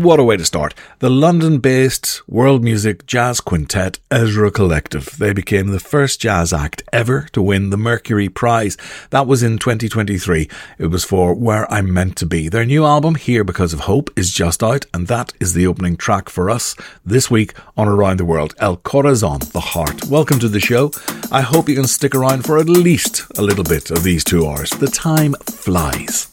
What a way to start. The London-based world music jazz quintet Ezra Collective. They became the first jazz act ever to win the Mercury Prize. That was in 2023. It was for Where I'm Meant to Be. Their new album, Here Because of Hope, is just out, and that is the opening track for us this week on Around the World. El Corazon, the Heart. Welcome to the show. I hope you can stick around for at least a little bit of these 2 hours. The time flies.